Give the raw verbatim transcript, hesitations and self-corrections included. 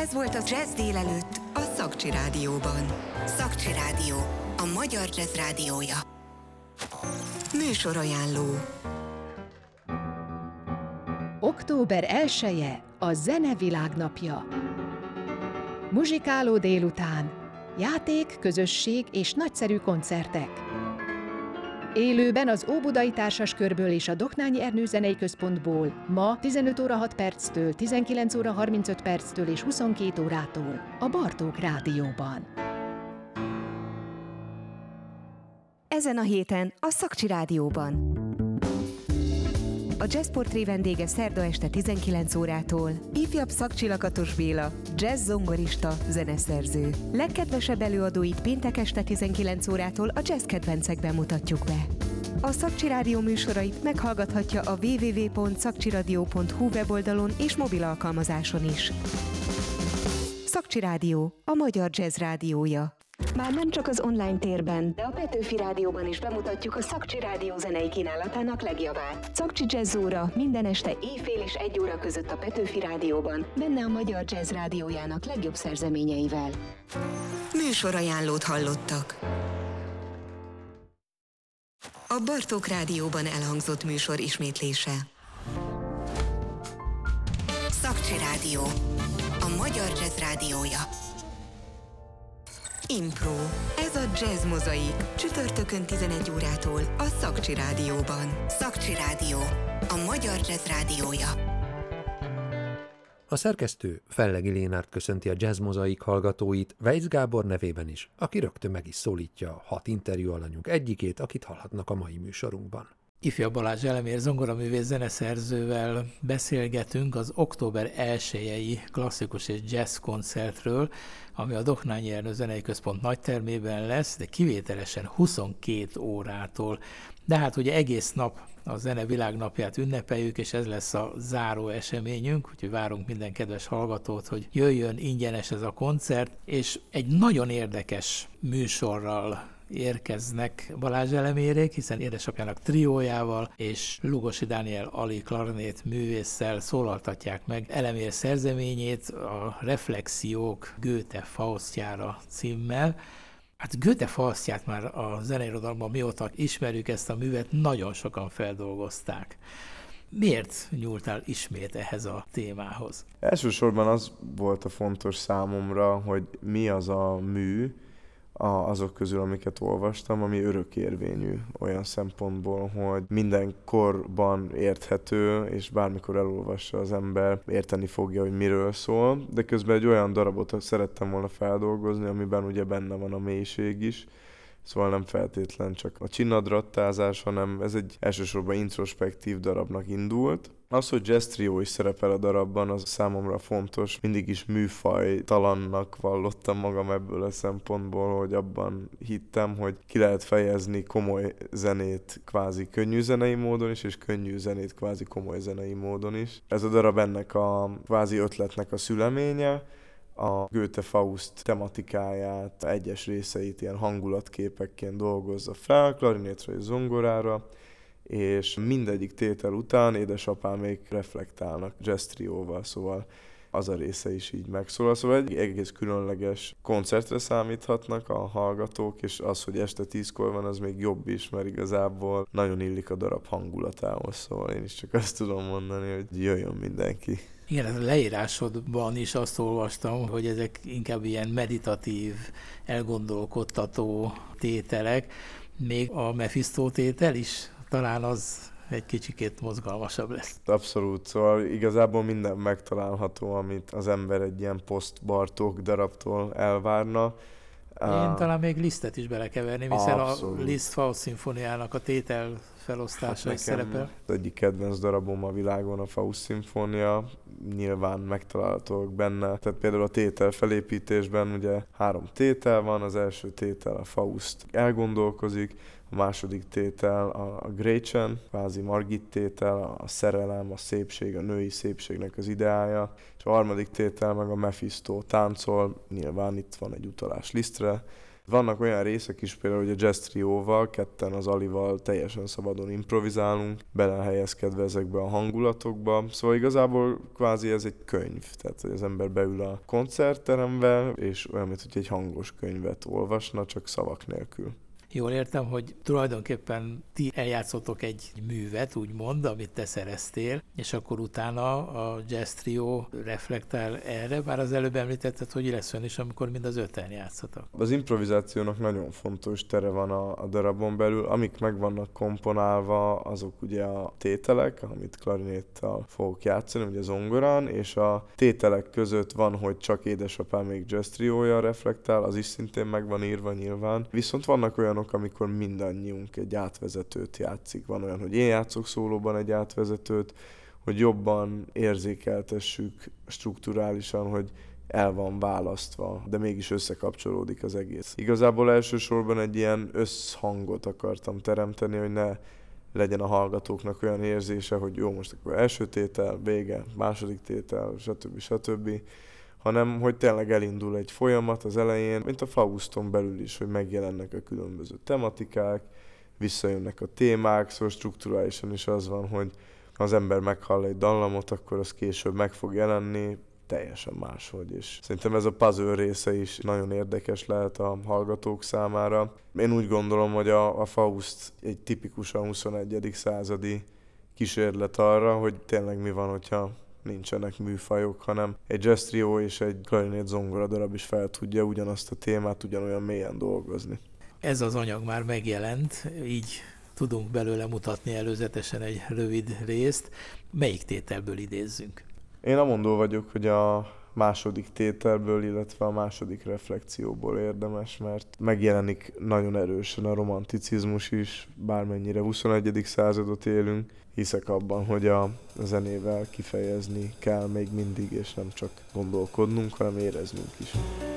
Ez volt a Jazz délelőtt a Szakcsi Rádióban. Szakcsi Rádió, a magyar jazz rádiója. Műsorajánló. október elseje a Zene Világnapja. Muzsikáló délután, játék, közösség és nagyszerű koncertek. Élőben az Óbudai Társaskörből és a Doknányi Ernő Zenei Központból ma tizenöt óra hat perctől, tizenkilenc óra harmincöt perctől és huszonkét órától a Bartók Rádióban. Ezen a héten a Szakcsi Rádióban. A Jazz Portré vendége szerda este tizenkilenc órától ifjabb Szakcsi Lakatos Béla, jazz zongorista, zeneszerző. Legkedvesebb előadóit péntek este tizenkilenc órától a jazz kedvencekben mutatjuk be. A Szakcsi Rádió műsorait meghallgathatja a double-u double-u double-u pont szakcsiradio pont hu weboldalon és mobil alkalmazáson is. Szakcsi Rádió, a magyar jazz rádiója. Már nem csak az online térben, de a Petőfi Rádióban is bemutatjuk a Szakcsi Rádió zenei kínálatának legjobbát. Szakcsi Jazz óra minden este éjfél és egy óra között a Petőfi Rádióban, benne a magyar jazz rádiójának legjobb szerzeményeivel. Műsorajánlót hallottak. A Bartók Rádióban elhangzott műsor ismétlése. Szakcsi Rádió, a magyar jazz rádiója. Impro. Ez a Jazz Mozaik. Csütörtökön tizenegy órától a Szakcsi Rádióban. Szakcsi Rádió, a magyar jazz rádiója. A szerkesztő Fellegi Lénárt köszönti a Jazz Mozaik hallgatóit, Weisz Gábor nevében is, aki rögtön meg is szólítja hat interjú alanyunk egyikét, akit hallhatnak a mai műsorunkban. Ifjabb Balázs Elemér zongoraművész zeneszerzővel beszélgetünk az október elsejei klasszikus és jazz koncertről, ami a Doknányi Ernő Zenei Központ nagytermében lesz, de kivételesen huszonkét órától. De hát ugye egész nap a Zene Világnapját ünnepeljük, és ez lesz a záró eseményünk, úgyhogy várunk minden kedves hallgatót, hogy jöjjön, ingyenes ez a koncert, és egy nagyon érdekes műsorral érkeznek Balázs Elemérék, hiszen édesapjának triójával és Lugosi Dániel Ali klarinét művésszel szólaltatják meg Elemér szerzeményét a Reflexiók Goethe Faustjára címmel. Hát Goethe Faustját már a zeneirodalomban mióta ismerjük ezt a művet, nagyon sokan feldolgozták. Miért nyúltál ismét ehhez a témához? Elsősorban az volt a fontos számomra, hogy mi az a mű, azok közül, amiket olvastam, ami örökérvényű olyan szempontból, hogy minden korban érthető, és bármikor elolvassa az ember, érteni fogja, hogy miről szól, de közben egy olyan darabot szerettem volna feldolgozni, amiben ugye benne van a mélység is, szóval nem feltétlen csak a csinnadrattázás, hanem ez egy elsősorban introspektív darabnak indult. Az, hogy jazz trio is szerepel a darabban, az számomra fontos. Mindig is műfajtalannak vallottam magam ebből a szempontból, hogy abban hittem, hogy ki lehet fejezni komoly zenét kvázi könnyű zenei módon is, és könnyű zenét kvázi komoly zenei módon is. Ez a darab ennek a kvázi ötletnek a szüleménye. A Goethe Faust tematikáját, egyes részeit ilyen hangulatképekként dolgozza fel, klarinétre és zongorára, és mindegyik tétel után édesapámék reflektálnak jazz trióval, szóval az a része is így megszólal. Szóval egy egész különleges koncertre számíthatnak a hallgatók, és az, hogy este tízkor van, az még jobb is, mert igazából nagyon illik a darab hangulatához, szóval én is csak azt tudom mondani, hogy jöjjön mindenki. Igen, a leírásodban is azt olvastam, hogy ezek inkább ilyen meditatív, elgondolkodtató tételek, még a Mephisto tétel is talán az egy kicsikét mozgalmasabb lesz. Abszolút, szóval igazából minden megtalálható, amit az ember egy ilyen post-Bartók darabtól elvárna. Én talán még Lisztet is belekeverni, hiszen Abszolút. A Liszt Faust szimfóniának a tétel felosztása hát is szerepel. Az egyik kedvenc darabom a világon a Faust szimfónia, nyilván megtalálhatók benne. Tehát például a tétel felépítésben ugye három tétel van, az első tétel a Faust elgondolkozik, a második tétel a Gretchen, kvázi Margit tétel, a szerelem, a szépség, a női szépségnek az ideája, és a harmadik tétel meg a Mephisto táncol, nyilván itt van egy utalás Lisztre, Vannak olyan részek is, például, hogy a jazz trióval, ketten az Alival teljesen szabadon improvizálunk, belehelyezkedve ezekbe a hangulatokba. Szóval igazából kvázi ez egy könyv, tehát hogy az ember beül a koncertterembe, és olyan, mint hogy egy hangos könyvet olvasna, csak szavak nélkül. Jól értem, hogy tulajdonképpen ti eljátszotok egy művet, úgymond, amit te szereztél, és akkor utána a jazz trio reflektál erre, bár az előbb említetted, hogy lesz olyan is, amikor mind az öten játszatok. Az improvizációnak nagyon fontos tere van a, a darabon belül, amik meg vannak komponálva, azok ugye a tételek, amit klarinéttal fogok játszani, ugye zongorán, és a tételek között van, hogy csak édesapám még jazz triója reflektál, az is szintén meg van írva nyilván. Viszont vannak olyanok, amikor mindannyiunk egy átvezetőt játszik. Van olyan, hogy én játszok szólóban egy átvezetőt, hogy jobban érzékeltessük strukturálisan, hogy el van választva, de mégis összekapcsolódik az egész. Igazából elsősorban egy ilyen összhangot akartam teremteni, hogy ne legyen a hallgatóknak olyan érzése, hogy jó, most akkor első tétel, vége, második tétel, stb. stb., hanem hogy tényleg elindul egy folyamat az elején, mint a Fauston belül is, hogy megjelennek a különböző tematikák, visszajönnek a témák, szóval strukturálisan is az van, hogy ha az ember meghall egy dallamot, akkor az később meg fog jelenni, teljesen máshogy, és szerintem ez a puzzle része is nagyon érdekes lehet a hallgatók számára. Én úgy gondolom, hogy a, a Faust egy tipikusan huszonegyedik századi kísérlet arra, hogy tényleg mi van, hogyha nincsenek műfajok, hanem egy jazz trio és egy klarinét zongora darab is fel tudja ugyanazt a témát ugyanolyan mélyen dolgozni. Ez az anyag már megjelent, így tudunk belőle mutatni előzetesen egy rövid részt. Melyik tételből idézzünk? Én amondó vagyok, hogy a második tételből, illetve a második reflexióból érdemes, mert megjelenik nagyon erősen a romanticizmus is, bármennyire huszonegyedik századot élünk. Hiszek abban, hogy a zenével kifejezni kell még mindig, és nem csak gondolkodnunk, hanem éreznünk is.